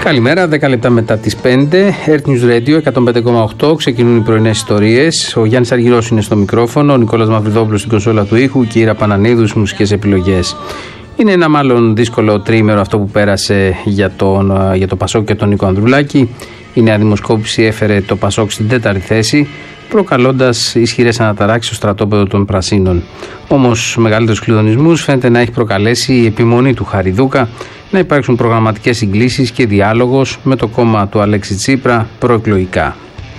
Καλημέρα, 10 λεπτά μετά τις 5, Earth News Radio 105,8, ξεκινούν οι πρωινές ιστορίες. Ο Γιάννης Αργυρός είναι στο μικρόφωνο, ο Νικόλας Μαυριδόπουλος στην κονσόλα του ήχου και η Ήρα Πανανίδου στις μουσικές επιλογές. Είναι ένα μάλλον δύσκολο τρίμερο αυτό που πέρασε για το Πασόκ και τον Νίκο Ανδρουλάκη. Η νέα δημοσκόπηση έφερε το Πασόκ στην 4η θέση, προκαλώντας ισχυρές αναταράξεις στο στρατόπεδο των Πρασίνων. Όμως, μεγαλύτερους κλειδονισμούς φαίνεται να έχει προκαλέσει η επιμονή του Χαριδούκα να υπάρξουν προγραμματικές συγκλήσεις και διάλογος με το κόμμα του Αλέξη Τσίπρα προεκλογικά.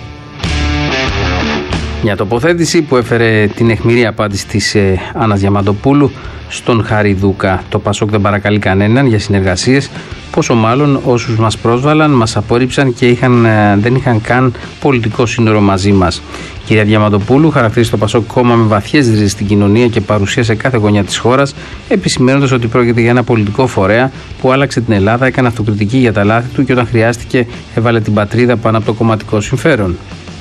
Μια τοποθέτηση που έφερε την αιχμηρή απάντηση της Άννας Διαμαντοπούλου στον Χαριδούκα. Το Πασόκ δεν παρακαλεί κανέναν για συνεργασίες, πόσο μάλλον όσους μας πρόσβαλαν, μας απορρίψαν και δεν είχαν καν πολιτικό σύνορο μαζί μας. Η κυρία Διαμαντοπούλου χαρακτήρισε το Πασόκ κόμμα με βαθιές ρίζες στην κοινωνία και παρουσία σε κάθε γωνιά της χώρας, επισημαίνοντας ότι πρόκειται για ένα πολιτικό φορέα που άλλαξε την Ελλάδα, έκανε αυτοκριτική για τα λάθη του και όταν χρειάστηκε έβαλε την πατρίδα πάνω από το κομματικό συμφέρον.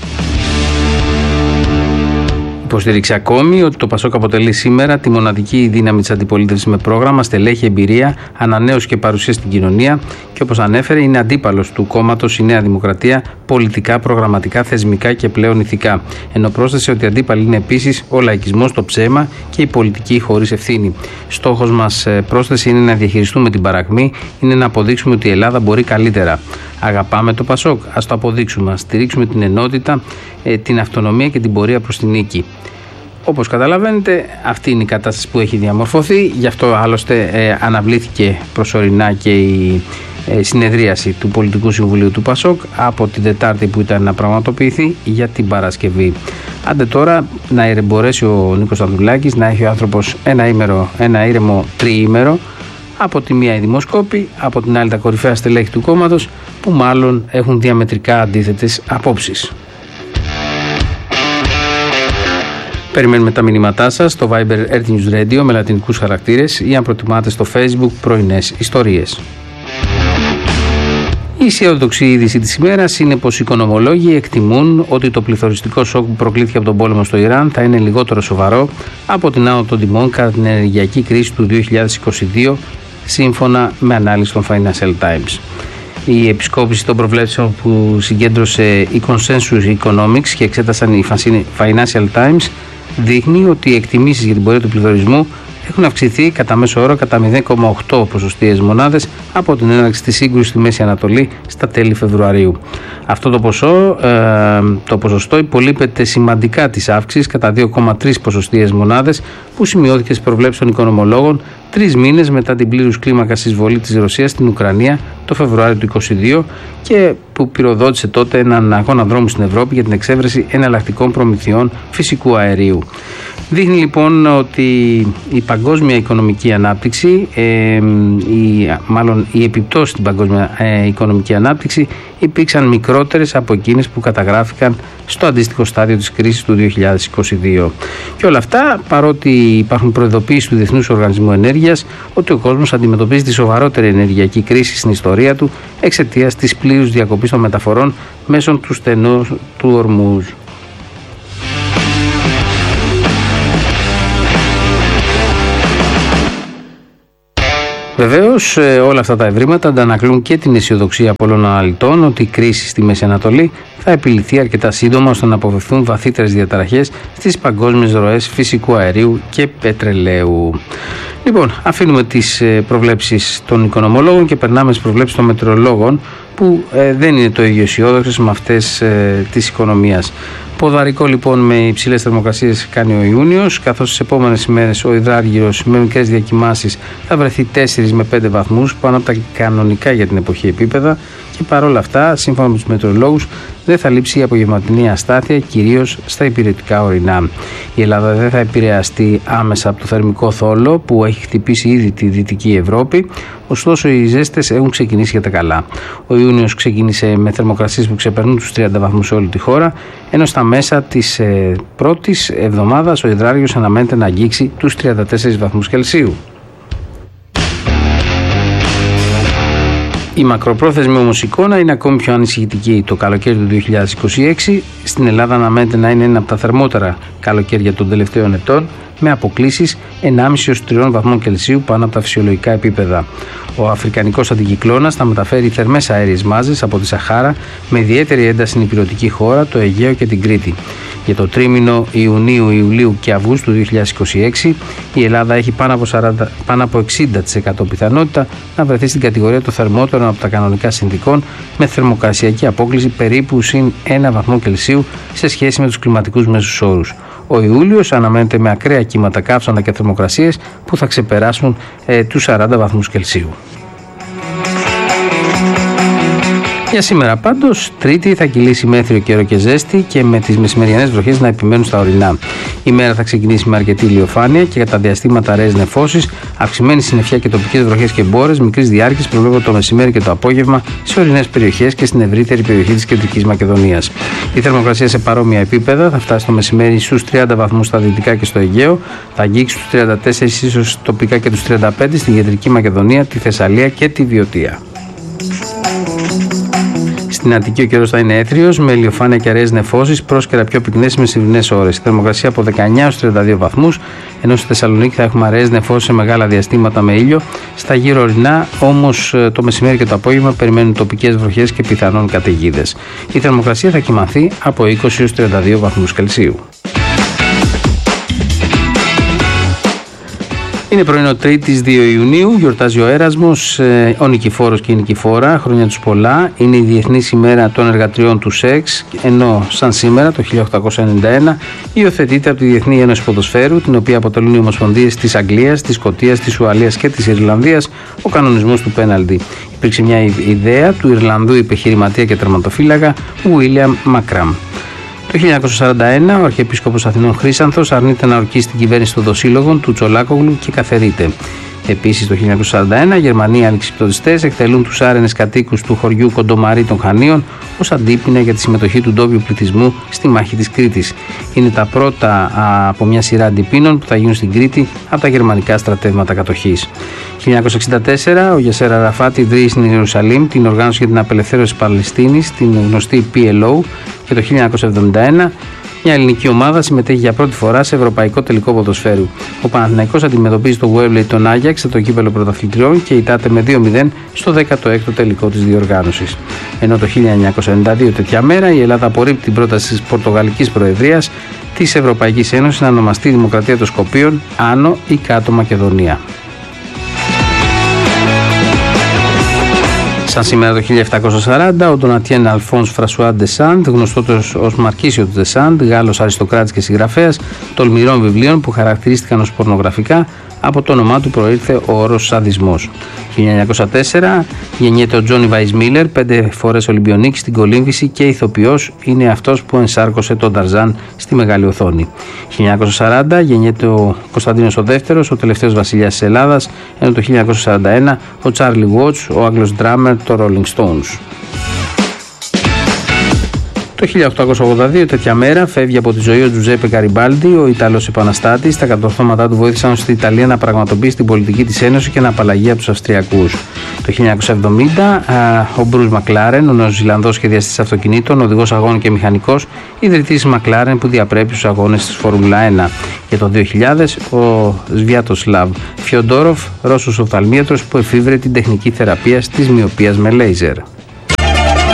Υποστήριξε ακόμη ότι το Πασόκ αποτελεί σήμερα τη μοναδική δύναμη της αντιπολίτευσης με πρόγραμμα, στελέχη, εμπειρία, ανανέωση και παρουσία στην κοινωνία και όπως ανέφερε είναι αντίπαλος του κόμματος η Νέα Δημοκρατία πολιτικά, προγραμματικά, θεσμικά και πλέον ηθικά. Ενώ πρόσθεσε ότι αντίπαλοι είναι επίσης ο λαϊκισμός, το ψέμα και η πολιτική χωρίς ευθύνη. Στόχος μας, πρόσθεσε, είναι να διαχειριστούμε την παρακμή, είναι να αποδείξουμε ότι η Ελλάδα μπορεί καλύτερα. Αγαπάμε το Πασόκ, ας το αποδείξουμε, ας στηρίξουμε την ενότητα, την αυτονομία και την πορεία προς την νίκη. Όπως καταλαβαίνετε, αυτή είναι η κατάσταση που έχει διαμορφωθεί, γι' αυτό άλλωστε αναβλήθηκε προσωρινά και η συνεδρίαση του Πολιτικού Συμβουλίου του Πασόκ από την Τετάρτη που ήταν να πραγματοποιηθεί για την Παρασκευή. Άντε τώρα να μπορέσει ο Νίκος Ανδρουλάκης να έχει ο άνθρωπος ένα ήρεμο τριήμερο, από τη μία οι δημοσκόποι, από την άλλη τα κορυφαία στελέχη του κόμματος που μάλλον έχουν διαμετρικά αντίθετες απόψεις. Περιμένουμε τα μηνύματά σας στο Viber Earth News Radio με λατινικούς χαρακτήρες ή αν προτιμάτε στο Facebook πρωινές ιστορίες. Η αισιόδοξη είδηση της ημέρας είναι πως οι οικονομολόγοι εκτιμούν ότι το πληθωριστικό σοκ που προκλήθηκε από τον πόλεμο στο Ιράν θα είναι λιγότερο σοβαρό από την άνοδο των τιμών κατά την ενεργειακή κρίση του 2022, σύμφωνα με ανάλυση των Financial Times. Η επισκόπηση των προβλέψεων που συγκέντρωσε η Consensus Economics και εξέτασαν οι Financial Times δείχνει ότι οι εκτιμήσεις για την πορεία του πληθωρισμού έχουν αυξηθεί κατά μέσο όρο κατά 0,8 ποσοστιαίες μονάδες από την έναρξη της σύγκρουσης στη Μέση Ανατολή στα τέλη Φεβρουαρίου. Αυτό το ποσοστό υπολείπεται σημαντικά της αύξησης κατά 2,3 ποσοστιαίες μονάδες που σημειώθηκε στις προβλέψεις των οικονομολόγων 3 μήνες μετά την πλήρους κλίμακας εισβολή της Ρωσίας στην Ουκρανία το Φεβρουάριο του 2022 και που πυροδότησε τότε έναν αγώνα δρόμου στην Ευρώπη για την εξέβρεση εναλλακτικών προμηθειών φυσικού αερίου. Δείχνει λοιπόν ότι η παγκόσμια οικονομική ανάπτυξη, οι επιπτώσεις στην παγκόσμια οικονομική ανάπτυξη υπήρξαν μικρότερες από εκείνες που καταγράφηκαν στο αντίστοιχο στάδιο της κρίσης του 2022. Και όλα αυτά παρότι υπάρχουν προειδοποιήσεις του Διεθνούς Οργανισμού Ενέργειας ότι ο κόσμος αντιμετωπίζει τη σοβαρότερη ενεργειακή κρίση στην ιστορία του εξαιτίας της πλήρους διακοπής των μεταφορών μέσω του στενού του Ορμούζ. Βεβαίως, όλα αυτά τα ευρήματα αντανακλούν και την αισιοδοξία πολλών αναλυτών ότι η κρίση στη Μέση Ανατολή θα επιληθεί αρκετά σύντομα ώστε να αποφευθούν βαθύτερες διαταραχές στις παγκόσμιες ροές φυσικού αερίου και πετρελαίου. Λοιπόν, αφήνουμε τις προβλέψεις των οικονομολόγων και περνάμε στις προβλέψεις των μετεωρολόγων που δεν είναι το ίδιο αισιόδοξες με αυτές της οικονομίας. Ποδαρικό λοιπόν με υψηλές θερμοκρασίες κάνει ο Ιούνιος, καθώς τις επόμενες ημέρες ο υδράργυρος με μικρές διακυμάνσεις θα βρεθεί 4 με 5 βαθμούς πάνω από τα κανονικά για την εποχή επίπεδα και παρόλα αυτά, σύμφωνα με τους μετεωρολόγους, δεν θα λείψει η απογευματινή αστάθεια, κυρίως στα υπηρετικά ορεινά. Η Ελλάδα δεν θα επηρεαστεί άμεσα από το θερμικό θόλο που έχει χτυπήσει ήδη τη Δυτική Ευρώπη, ωστόσο οι ζέστες έχουν ξεκινήσει για τα καλά. Ο Ιούνιος ξεκίνησε με θερμοκρασίες που ξεπερνούν τους 30 βαθμούς σε όλη τη χώρα, ενώ στα μέσα της πρώτης εβδομάδας ο υδράργυρος αναμένεται να αγγίξει τους 34 βαθμούς Κελσίου. Η μακροπρόθεσμη όμως εικόνα είναι ακόμη πιο ανησυχητική. Το καλοκαίρι του 2026 στην Ελλάδα αναμένεται να είναι ένα από τα θερμότερα καλοκαίρια των τελευταίων ετών, με αποκλίσεις 1,5-3 βαθμών Κελσίου πάνω από τα φυσιολογικά επίπεδα. Ο αφρικανικός αντικυκλώνας θα μεταφέρει θερμές αέριες μάζες από τη Σαχάρα με ιδιαίτερη ένταση στην ηπειρωτική χώρα, το Αιγαίο και την Κρήτη. Για το τρίμηνο Ιουνίου, Ιουλίου και Αυγούστου 2026 η Ελλάδα έχει πάνω από 60% πιθανότητα να βρεθεί στην κατηγορία των θερμότερων από τα κανονικά συνθηκών, με θερμοκρασιακή απόκλιση περίπου συν 1 βαθμό Κελσίου σε σχέση με τους κλιματικούς μέσους όρους. Ο Ιούλιος αναμένεται με ακραία κύματα καύσωνα και θερμοκρασίες που θα ξεπεράσουν τους 40 βαθμούς Κελσίου. Για σήμερα πάντως, Τρίτη, θα κυλήσει μέθριο καιρό και ζέστη και με τις μεσημεριανές βροχές να επιμένουν στα ορεινά. Η μέρα θα ξεκινήσει με αρκετή ηλιοφάνεια και κατά διαστήματα αραιές νεφώσεις, αυξημένη συννεφιά και τοπικές βροχές και μπόρες μικρής διάρκειας προβλέπονται το μεσημέρι και το απόγευμα σε ορεινές περιοχές και στην ευρύτερη περιοχή της Κεντρικής Μακεδονίας. Η θερμοκρασία σε παρόμοια επίπεδα θα φτάσει το μεσημέρι στους 30 βαθμούς στα δυτικά και στο Αιγαίο, θα αγγίξει τους 34 ίσως τοπικά και τους 35 στην Κεντρική Μακεδονία, τη Θεσσαλία και τη Βιωτία. Στην Αττική ο καιρός θα είναι έθριος, με ηλιοφάνεια και αραιές νεφώσεις, πρόσκαιρα πιο πυκνές με μεσημβρινές ώρες. Η θερμοκρασία από 19-32 βαθμούς, ενώ στη Θεσσαλονίκη θα έχουμε αραιές νεφώσεις σε μεγάλα διαστήματα με ήλιο. Στα γύρω ορεινά όμως το μεσημέρι και το απόγευμα περιμένουν τοπικές βροχές και πιθανόν καταιγίδες. Η θερμοκρασία θα κυμανθεί από 20-32 βαθμούς Κελσίου. Είναι πρωινό Τρίτης 2 Ιουνίου, γιορτάζει ο Έρασμος, ο Νικηφόρος και η Νικηφόρα, χρόνια τους πολλά. Είναι η Διεθνής ημέρα των εργατριών του σεξ, ενώ σαν σήμερα το 1891 υιοθετείται από τη Διεθνή Ένωση Ποδοσφαίρου, την οποία αποτελούν οι ομοσπονδίες της Αγγλίας, της Σκωτίας, της Ουαλίας και της Ιρλανδίας, ο κανονισμός του πέναλτι. Υπήρξε μια ιδέα του Ιρλανδού επιχειρηματία και τερματοφύλακα William Makram. Το 1941 ο Αρχιεπίσκοπος Αθηνών Χρύσανθος αρνείται να ορκίσει την κυβέρνηση των δοσύλλογων του Τσολάκογλου και καθαιρείται. Επίσης το 1941 οι Γερμανοί ανεξιπτοδιστές εκτελούν τους άρενες κατοίκους του χωριού Κοντομαρί των Χανίων ως αντίπεινα για τη συμμετοχή του ντόπιου πληθυσμού στη μάχη της Κρήτης. Είναι τα πρώτα από μια σειρά αντιπίνων που θα γίνουν στην Κρήτη από τα γερμανικά στρατεύματα κατοχής. 1964 ο Γιασέρ Αραφάτ ιδρύει στην Ιερουσαλήμ την Οργάνωση για την Απελευθέρωση της Παλαιστίνης, την γνωστή PLO, και το 1971 μια ελληνική ομάδα συμμετέχει για πρώτη φορά σε ευρωπαϊκό τελικό ποδοσφαίρου. Ο Παναθηναϊκός αντιμετωπίζει το Wembley τον Άγιαξ σε το κύπελλο πρωταθλητριών και ητάται με 2-0 στο 16ο τελικό της διοργάνωσης. Ενώ το 1992 τέτοια μέρα η Ελλάδα απορρίπτει την πρόταση της Πορτογαλικής Προεδρίας της Ευρωπαϊκής Ένωσης να ονομαστεί Δημοκρατία των Σκοπίων Άνω ή Κάτω Μακεδονία. Σαν σήμερα το 1740, ο Ντονατιέν Αλφόνς Φρασουά ντε Σαντ, γνωστός ως Μαρκίσιο του ντε Σαντ, Γάλλος αριστοκράτης και συγγραφέας τολμηρών βιβλίων που χαρακτηρίστηκαν ως πορνογραφικά, από το όνομά του προήλθε ο όρος σαδισμός. 1904 γεννιέται ο Τζόνι Βαϊσμίλερ, 5 φορές Ολυμπιονίκης στην κολύμβηση και ηθοποιός, είναι αυτός που ενσάρκωσε τον Ταρζάν στη μεγάλη οθόνη. 1940 γεννιέται ο Κωνσταντίνος ο Δεύτερος, ο τελευταίος βασιλιάς της Ελλάδας, ενώ το 1941 ο Τσάρλι Βότς, ο Άγγλος ντράμερ των Rolling Stones. Το 1882 τέτοια μέρα φεύγει από τη ζωή ο Τζουζέπε Γκαριμπάλντι, ο Ιταλός επαναστάτης. Τα κατορθώματά του βοήθησαν στην Ιταλία να πραγματοποιήσει την πολιτική της Ένωση και να απαλλαγεί από τους Αυστριακούς. Το 1970 ο Μπρουζ Μακλάρεν, ο Νεοζηλανδός σχεδιαστής αυτοκινήτων, οδηγός αγώνων και μηχανικός, ιδρυτής Μακλάρεν που διαπρέπει στους αγώνες της Φόρμουλα 1. Και το 2000 ο Σβιάτοσλαβ Φιοντόροφ, Ρώσος οφθαλμίατρος που εφήβρε την τεχνική θεραπεία της μυοπίας με λέιζερ.